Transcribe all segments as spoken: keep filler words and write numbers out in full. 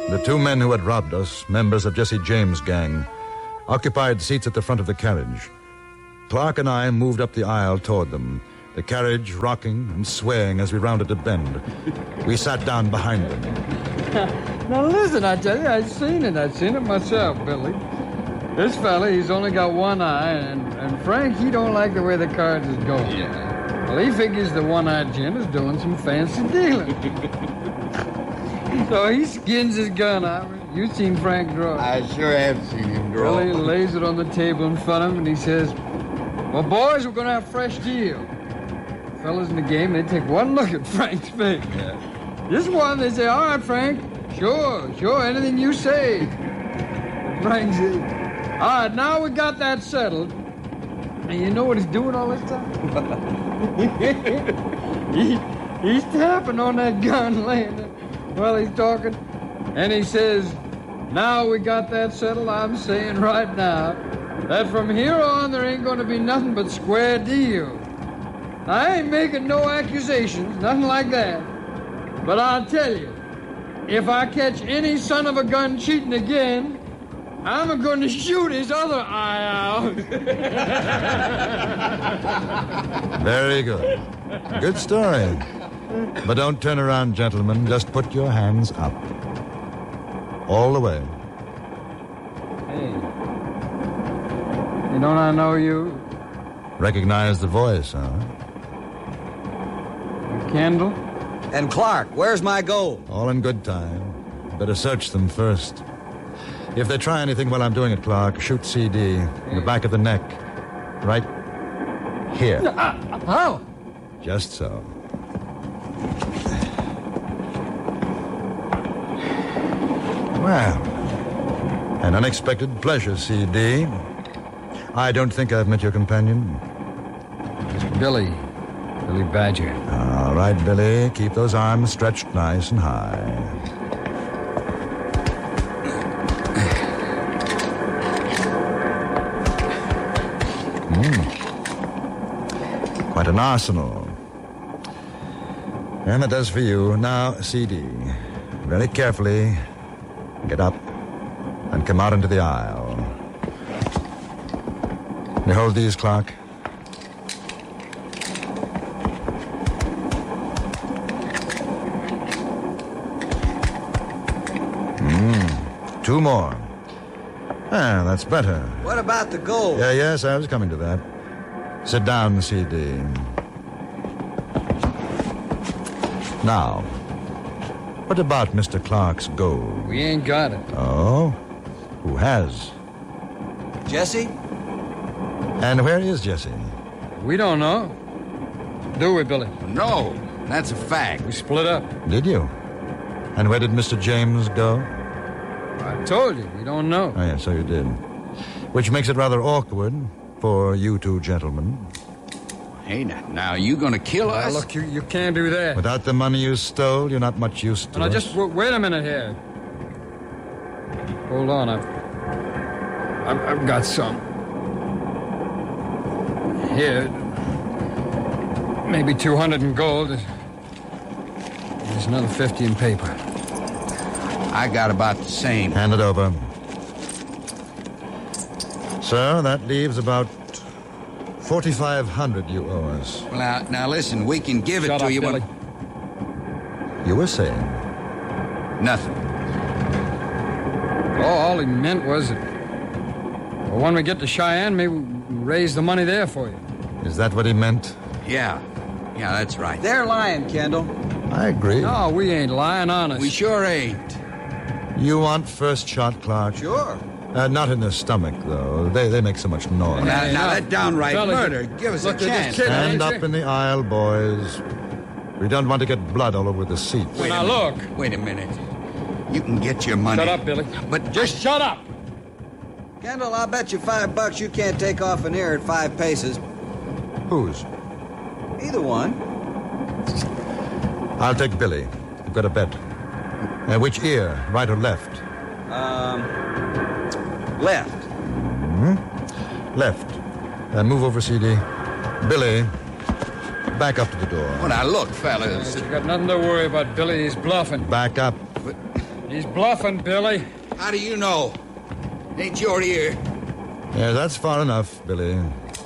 The two men who had robbed us, members of Jesse James' gang, occupied seats at the front of the carriage. Clark and I moved up the aisle toward them, the carriage rocking and swaying as we rounded a bend. We sat down behind them. Now listen, I tell you, I've seen it. I've seen it myself, Billy. This fella, he's only got one eye, and, and Frank, he don't like the way the cards is going. Yeah. Well, he figures the one-eyed gent is doing some fancy dealing. So he skins his gun out. You've seen Frank draw it. I sure have seen him draw. Well, he lays it on the table in front of him, and he says, well, boys, we're going to have a fresh deal. The fellas in the game, they take one look at Frank's face. Yeah. Just one, they say, all right, Frank, sure, sure, anything you say. Frank says, all right, now we got that settled. And you know what he's doing all this time? he, he's tapping on that gun laying there while he's talking. And he says, now we got that settled, I'm saying right now that from here on there ain't going to be nothing but square deal. I ain't making no accusations, nothing like that. But I'll tell you, if I catch any son of a gun cheating again, I'm going to shoot his other eye out. Very good. Good story. But don't turn around, gentlemen. Just put your hands up. All the way. Hey. You don't I know you? Recognize the voice, huh? Kendall? And Clark, where's my gold? All in good time. Better search them first. If they try anything while I'm doing it, Clark, shoot C D in the back of the neck. Right here. Uh, how? Just so. Well, an unexpected pleasure, C D. I don't think I've met your companion. Billy. Billy Badger. All right, Billy. Keep those arms stretched nice and high. Mm. Quite an arsenal. And that does for you. Now, C D. Very carefully, get up and come out into the aisle. You hold these, Clark. Mm. Two more. Ah, that's better. What about the gold? Yeah, yes, I was coming to that. Sit down, C D. Now, what about Mister Clark's gold? We ain't got it. Oh? Who has? Jesse? And where is Jesse? We don't know. Do we, Billy? No, that's a fact. We split up. Did you? And where did Mister James go? I told you, we don't know. Oh, yeah, so you did. Which makes it rather awkward for you two gentlemen. Hey, now, now you gonna kill us? Now, look, you, you can't do that. Without the money you stole, you're not much use to Now, us. just w- wait a minute here. Hold on, I've, I've, I've got some. Here, maybe two hundred in gold. There's another fifty in paper. I got about the same. Hand it over. Sir, that leaves about forty-five hundred you owe us. Well, now, now listen, we can give it Shut to up, you, Billy. but You were saying? nothing. Oh, all he meant was that, well, when we get to Cheyenne, maybe we raise the money there for you. Is that what he meant? Yeah, yeah, that's right. They're lying, Kendall. I agree. No, we ain't lying, honest. We sure ain't. You want first shot, Clark? Sure. Uh, not in the stomach, though. They they make so much noise. Now, Hey, now no. that downright Fellas, murder. Give us look, a they're just chance. kidding. Stand ain't up you? in the aisle, boys. We don't want to get blood all over the seats. Wait Now, a minute. look. Wait a minute. You can get your money. Shut up, Billy. But Just shut up. Kendall, I'll bet you five bucks you can't take off an ear at five paces. Whose? Either one. I'll take Billy. You've got a bet. Uh, which ear, right or left? Um, left. Hmm? Left. Uh, move over, C D. Billy, back up to the door. well, now look, fellas. You got nothing to worry about, Billy. He's bluffing. Back up. But, He's bluffing, Billy. How do you know? Ain't your ear. Yeah, that's far enough, Billy.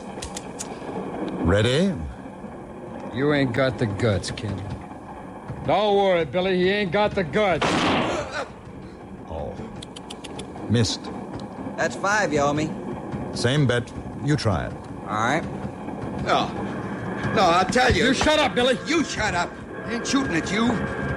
Ready? You ain't got the guts, Kendall. Don't worry, Billy. He ain't got the guts. Oh. Missed. That's five, you owe me. Same bet. You try it. All right. No. No, I'll tell you. You shut up, Billy. You shut up. I ain't shooting at you.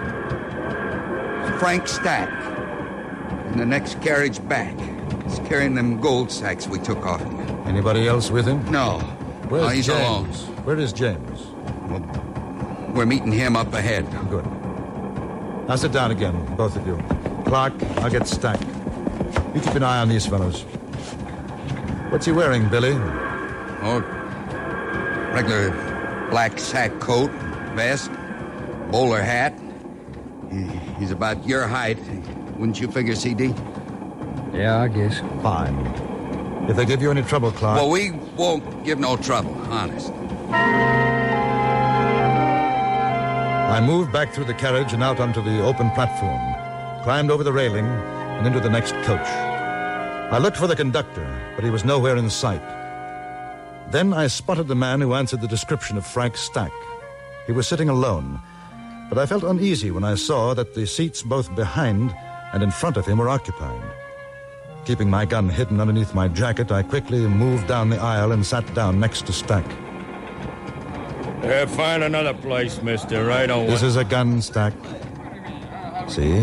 Frank Stack. In the next carriage back. He's carrying them gold sacks we took off him. Anybody else with him? No. Where's no, he's James? alone. Where is James? Well, we're meeting him up ahead. Good. Now sit down again, both of you. Clark, I'll get Stack. You keep an eye on these fellows. What's he wearing, Billy? Oh, regular black sack coat, vest, bowler hat. He, he's about your height. Wouldn't you figure, C D? Yeah, I guess. Fine. If they give you any trouble, Clark... Well, we won't give no trouble, honest. I moved back through the carriage and out onto the open platform, climbed over the railing, and into the next coach. I looked for the conductor, but he was nowhere in sight. Then I spotted the man who answered the description of Frank Stack. He was sitting alone, but I felt uneasy when I saw that the seats both behind and in front of him were occupied. Keeping my gun hidden underneath my jacket, I quickly moved down the aisle and sat down next to Stack. Uh, find another place, mister. I don't This want... is a gun, Stack. See?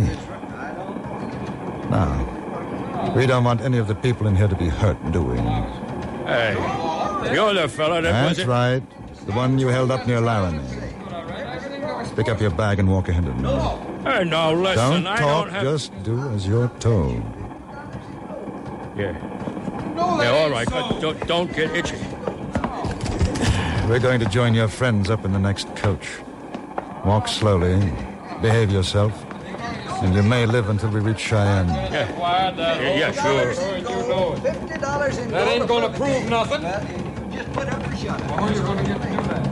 Now, we don't want any of the people in here to be hurt, do we? Hey, you're the fella that That's was... right. The one you held up near Laramie. Pick up your bag and walk ahead of me. Hey, now, listen, Don't I talk, don't have... just do as you're told. Yeah. Yeah, all right, but don't, don't get itchy. We're going to join your friends up in the next coach. Walk slowly, behave yourself, and you may live until we reach Cheyenne. Yeah, yeah, yeah sure. Fifty dollars in That ain't gonna prove nothing. Just put up or shut up. Oh, you're gonna get to do that.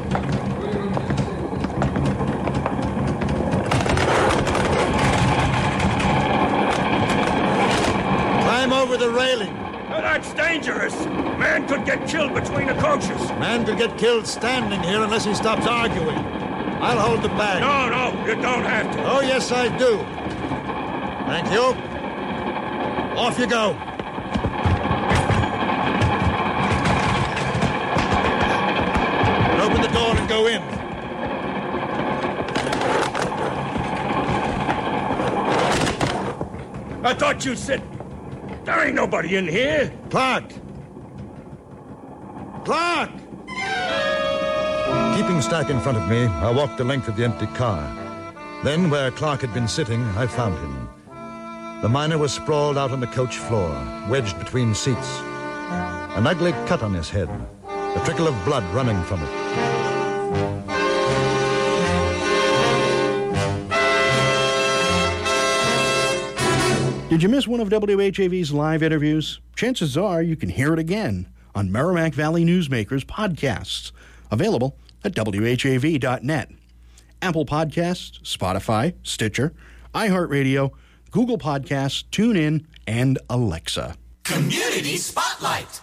Climb over the railing. Oh, that's dangerous. Man could get killed between the coaches. Man could get killed standing here unless he stops arguing. I'll hold the bag. No, no, you don't have to. Oh, yes, I do. Thank you. Off you go. And open the door and go in. I thought you said... There ain't nobody in here. Clark! Clark! Keeping Stack in front of me, I walked the length of the empty car. Then, where Clark had been sitting, I found him. The miner was sprawled out on the coach floor, wedged between seats. An ugly cut on his head, a trickle of blood running from it. Did you miss one of W H A V's live interviews? Chances are you can hear it again on Merrimack Valley Newsmakers podcasts, available at W H A V dot net. Apple Podcasts, Spotify, Stitcher, iHeartRadio, Google Podcasts, TuneIn, and Alexa. Community Spotlight.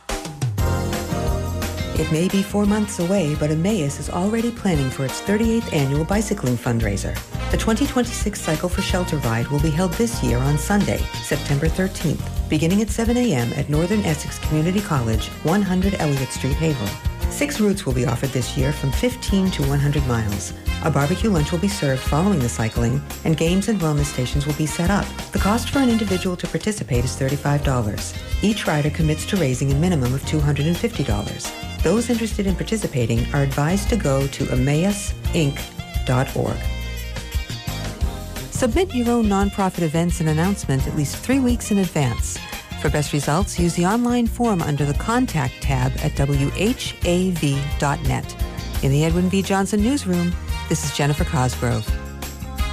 It may be four months away, but Emmaus is already planning for its thirty-eighth annual bicycling fundraiser. The twenty twenty-six Cycle for Shelter Ride will be held this year on Sunday, September thirteenth, beginning at seven a.m. at Northern Essex Community College, one hundred Elliott Street, Haverhill. Six routes will be offered this year from fifteen to one hundred miles. A barbecue lunch will be served following the cycling, and games and wellness stations will be set up. The cost for an individual to participate is thirty-five dollars. Each rider commits to raising a minimum of two hundred fifty dollars. Those interested in participating are advised to go to emmaus inc dot org. Submit your own nonprofit events and announcement at least three weeks in advance. For best results, use the online form under the Contact tab at W H A V dot net. In the Edwin V. Johnson Newsroom, this is Jennifer Cosgrove.